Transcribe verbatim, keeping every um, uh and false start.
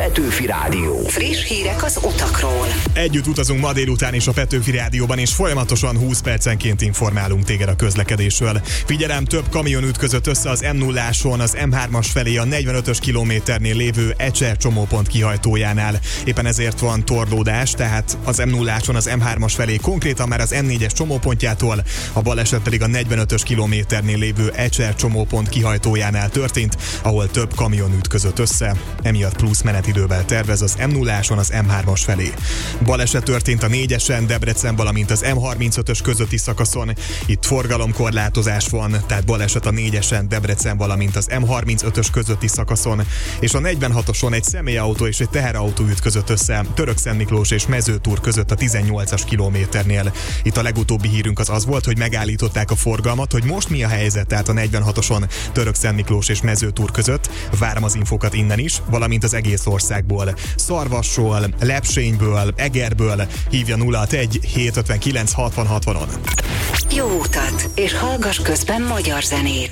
Petőfi Rádió. Friss hírek az utakról. Együtt utazunk ma délután is a Petőfi Rádióban, és folyamatosan húsz percenként informálunk téged a közlekedésről. Figyelem, több kamion ütközött össze az em nulláson, az em hármas felé a negyvenötös kilométernél lévő Ecser csomópont kihajtójánál. Éppen ezért van torlódás, tehát az em nulláson az em hármas felé konkrétan már az em négyes csomópontjától, a baleset pedig a negyvenötös kilométernél lévő Ecser csomópont kihajtójánál történt, ahol több kamion ütközött össze, emiatt plusz menetidővel tervez az em nulláson az em hármas felé. Baleset történt a négyesen, Debrecen, valamint az em harmincötös közötti szakaszon. Itt forgalomkorlátozás van, tehát baleset a négyesen, Debrecen, valamint az em harmincötös közötti szakaszon, és a negyvenhatoson egy személyautó és egy teherautó ütközött össze Törökszentmiklós és Mezőtúr között a tizennyolcas kilométernél. Itt a legutóbbi hírünk az az volt, hogy megállították a forgalmat, hogy most mi a helyzet, tehát a negyvenhatoson Törökszentmiklós és Mezőtúr között. Várom az infókat innen is, valamint az egész országból. Szarvasról, Lepsényből, Egerből hívja nulla hatvanegy hétszázötvenkilenc hatvan hatvanon. Jó utat, és hallgass közben magyar zenét.